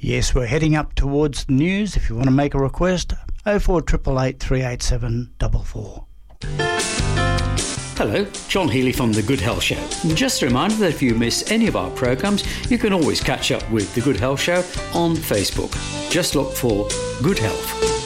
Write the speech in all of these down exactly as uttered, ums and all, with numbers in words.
Yes, we're heading up towards the news. If you want to make a request, oh four eight eight eight, three eight seven four four. Hello, John Healy from The Good Health Show. Just a reminder that if you miss any of our programmes, you can always catch up with The Good Health Show on Facebook. Just look for Good Health.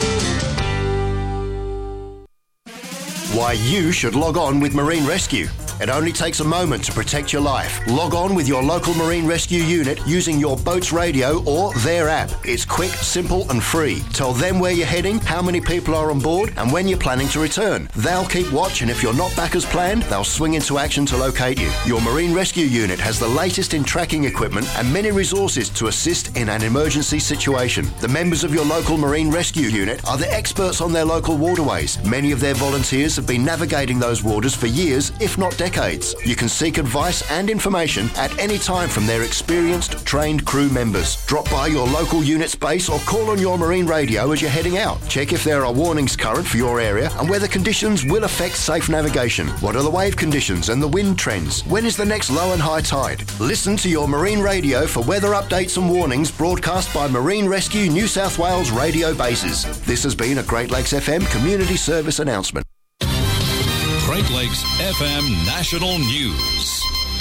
Why you should log on with Marine Rescue. It only takes a moment to protect your life. Log on with your local Marine Rescue unit using your boat's radio or their app. It's quick, simple and free. Tell them where you're heading, how many people are on board and when you're planning to return. They'll keep watch, and if you're not back as planned, they'll swing into action to locate you. Your Marine Rescue unit has the latest in tracking equipment and many resources to assist in an emergency situation. The members of your local Marine Rescue unit are the experts on their local waterways. Many of their volunteers have been navigating those waters for years, if not decades. Decades. You can seek advice and information at any time from their experienced, trained crew members. Drop by your local unit's base or call on your marine radio as you're heading out. Check if there are warnings current for your area and whether conditions will affect safe navigation. What are the wave conditions and the wind trends? When is the next low and high tide? Listen to your marine radio for weather updates and warnings broadcast by Marine Rescue New South Wales radio bases. This has been a Great Lakes F M community service announcement. Great Lakes F M National News.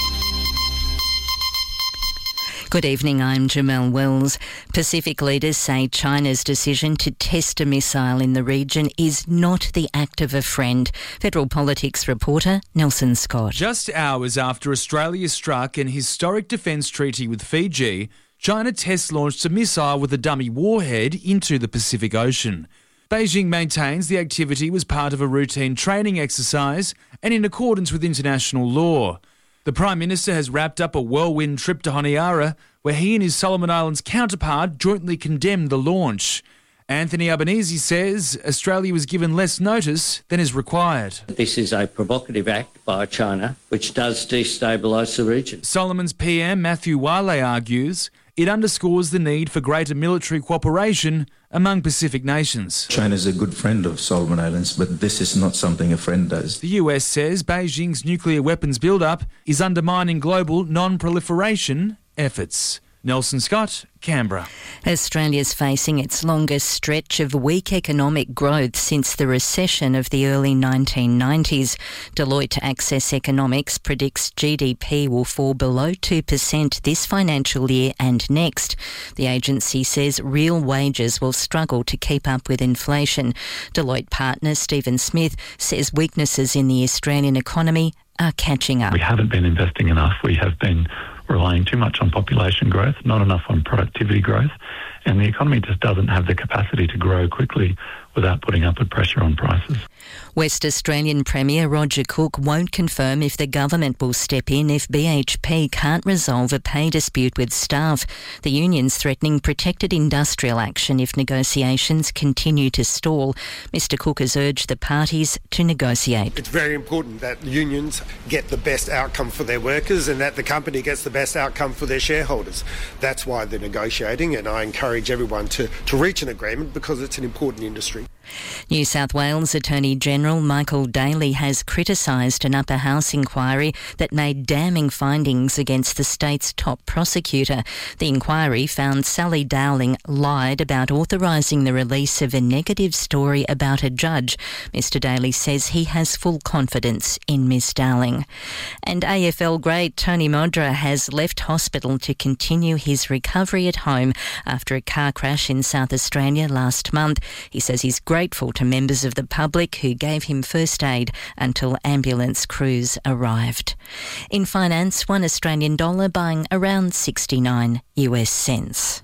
Good evening, I'm Jamelle Wells. Pacific leaders say China's decision to test a missile in the region is not the act of a friend. Federal Politics reporter Nelson Scott. Just hours after Australia struck an historic defence treaty with Fiji, China test launched a missile with a dummy warhead into the Pacific Ocean. Beijing maintains the activity was part of a routine training exercise and in accordance with international law. The Prime Minister has wrapped up a whirlwind trip to Honiara, where he and his Solomon Islands counterpart jointly condemned the launch. Anthony Albanese says Australia was given less notice than is required. This is a provocative act by China, which does destabilise the region. Solomon's P M Matthew Wale argues it underscores the need for greater military cooperation among Pacific nations. China is a good friend of Solomon Islands, but this is not something a friend does. The U S says Beijing's nuclear weapons build-up is undermining global non-proliferation efforts. Nelson Scott, Canberra. Australia's facing its longest stretch of weak economic growth since the recession of the early nineteen nineties. Deloitte Access Economics predicts G D P will fall below two percent this financial year and next. The agency says real wages will struggle to keep up with inflation. Deloitte partner Stephen Smith says weaknesses in the Australian economy are catching up. We haven't been investing enough. We have been relying too much on population growth, not enough on productivity growth, and the economy just doesn't have the capacity to grow quickly without putting upward pressure on prices. West Australian Premier Roger Cook won't confirm if the government will step in if B H P can't resolve a pay dispute with staff. The union's threatening protected industrial action if negotiations continue to stall. Mister Cook has urged the parties to negotiate. It's very important that unions get the best outcome for their workers and that the company gets the best outcome for their shareholders. That's why they're negotiating, and I encourage everyone to, to reach an agreement because it's an important industry. New South Wales Attorney General Michael Daly has criticised an upper house inquiry that made damning findings against the state's top prosecutor. The inquiry found Sally Dowling lied about authorising the release of a negative story about a judge. Mister Daly says he has full confidence in Miss Dowling. And A F L great Tony Modra has left hospital to continue his recovery at home after a car crash in South Australia last month. He says he's grateful to members of the public who gave him first aid until ambulance crews arrived. In finance, one Australian dollar buying around sixty-nine US cents.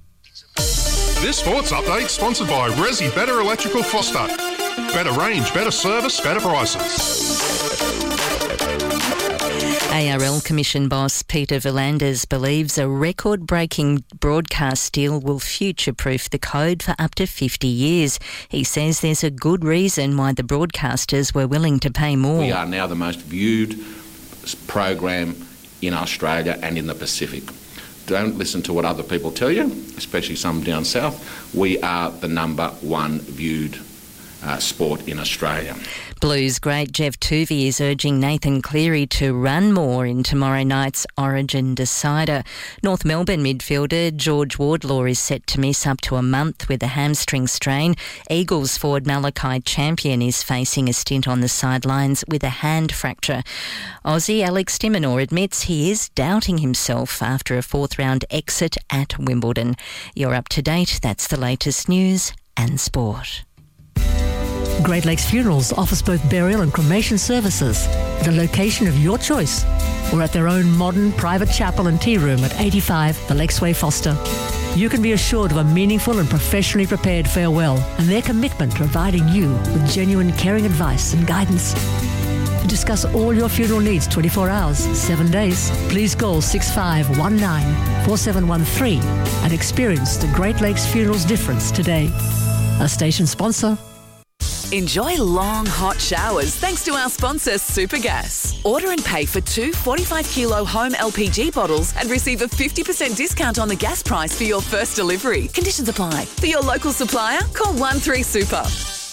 This sports update sponsored by Resi Better Electrical Foster. Better range, better service, better prices. A R L Commission boss Peter V'landers believes a record-breaking broadcast deal will future-proof the code for up to fifty years. He says there's a good reason why the broadcasters were willing to pay more. We are now the most viewed program in Australia and in the Pacific. Don't listen to what other people tell you, especially some down south. We are the number one viewed uh, sport in Australia. Blues great Jeff Tuvey is urging Nathan Cleary to run more in tomorrow night's Origin decider. North Melbourne midfielder George Wardlaw is set to miss up to a month with a hamstring strain. Eagles forward Malachi Champion is facing a stint on the sidelines with a hand fracture. Aussie Alex de Minaur admits he is doubting himself after a fourth round exit at Wimbledon. You're up to date. That's the latest news and sport. Great Lakes Funerals offers both burial and cremation services at a location of your choice or at their own modern private chapel and tea room at eighty-five The Lakesway Foster. You can be assured of a meaningful and professionally prepared farewell and their commitment to providing you with genuine caring advice and guidance. To discuss all your funeral needs twenty-four hours, seven days, please call six five one nine, four seven one three and experience the Great Lakes Funerals difference today. A station sponsor. Enjoy long, hot showers thanks to our sponsor, Supergas. Order and pay for two forty-five kilo home L P G bottles and receive a fifty percent discount on the gas price for your first delivery. Conditions apply. For your local supplier, call one three super.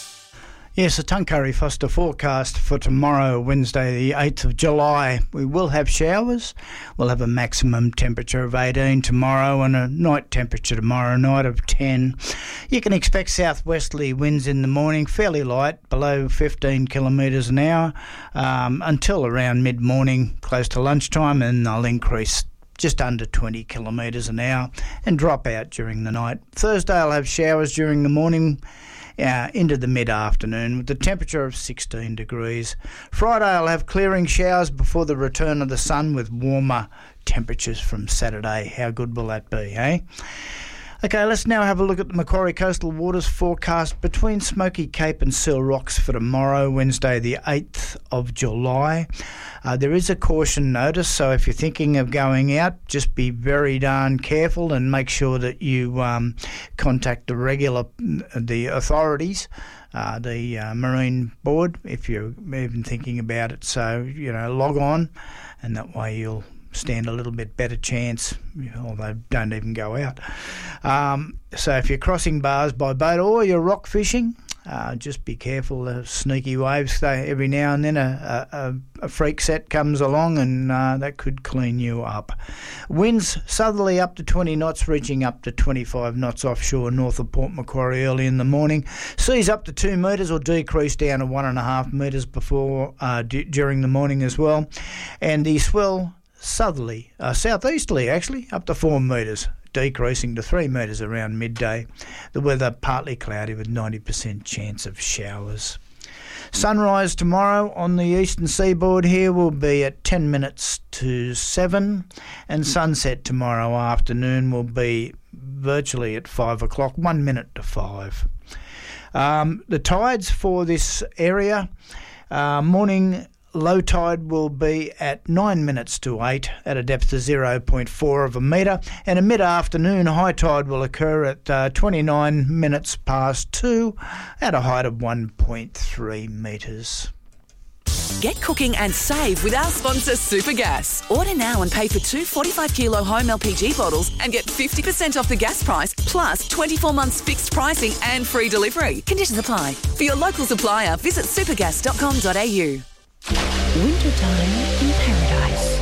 Yes, the Tuncurry Foster forecast for tomorrow, Wednesday the eighth of July. We will have showers. We'll have a maximum temperature of eighteen tomorrow and a night temperature tomorrow night of ten. You can expect southwesterly winds in the morning, fairly light, below fifteen kilometres an hour, um, until around mid-morning, close to lunchtime, and they'll increase just under twenty kilometres an hour and drop out during the night. Thursday I'll have showers during the morning, Uh, into the mid-afternoon with the temperature of sixteen degrees. Friday I'll have clearing showers before the return of the sun with warmer temperatures from Saturday. How good will that be, eh? Okay, let's now have a look at the Macquarie Coastal Waters forecast between Smoky Cape and Seal Rocks for tomorrow, Wednesday the eighth of July. Uh, there is a caution notice, so if you're thinking of going out, just be very darn careful and make sure that you um, contact the regular, the authorities, uh, the uh, Marine Board, if you're even thinking about it. So, you know, log on, and that way you'll stand a little bit better chance, although don't even go out. Um, so if you're crossing bars by boat or you're rock fishing, uh, just be careful. The sneaky waves, they, every now and then a, a, a freak set comes along and uh, that could clean you up. Winds southerly up to twenty knots, reaching up to twenty-five knots offshore north of Port Macquarie early in the morning. Seas up to two metres or decrease down to one and a half metres before uh, d- during the morning as well. And the swell southerly, uh, southeasterly actually, up to four metres, decreasing to three metres around midday. The weather partly cloudy with ninety percent chance of showers. Sunrise tomorrow on the eastern seaboard here will be at ten minutes to seven, and sunset tomorrow afternoon will be virtually at five o'clock, one minute to five. Um, the tides for this area, uh, morning low tide will be at nine minutes to eight at a depth of zero point four of a metre, and a mid-afternoon high tide will occur at uh, twenty-nine minutes past two at a height of one point three metres. Get cooking and save with our sponsor Supergas. Order now and pay for two forty-five kilo home L P G bottles and get fifty percent off the gas price plus twenty-four months fixed pricing and free delivery. Conditions apply. For your local supplier, visit supergas dot com dot a u. Wintertime in Paradise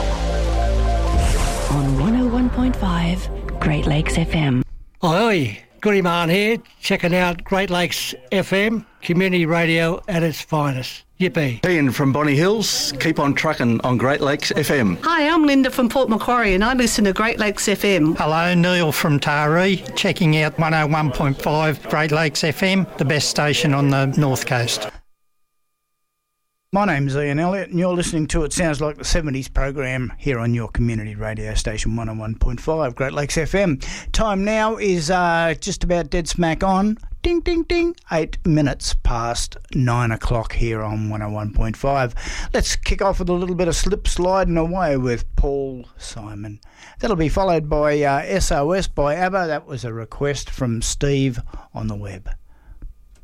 on one oh one point five Great Lakes F M. Oi, Goody Man here, checking out Great Lakes F M, community radio at its finest. Yippee. Ian from Bonny Hills, keep on trucking on Great Lakes F M. Hi, I'm Linda from Port Macquarie and I listen to Great Lakes F M. Hello, Neil from Taree, checking out one oh one point five Great Lakes F M, the best station on the North Coast. My name's Ian Elliott and you're listening to It Sounds Like the seventies program here on your community radio station one oh one point five Great Lakes F M. Time now is uh, just about dead smack on. Ding, ding, ding. Eight minutes past nine o'clock here on one oh one point five. Let's kick off with a little bit of slip sliding away with Paul Simon. That'll be followed by uh, S O S by ABBA. That was a request from Steve on the web.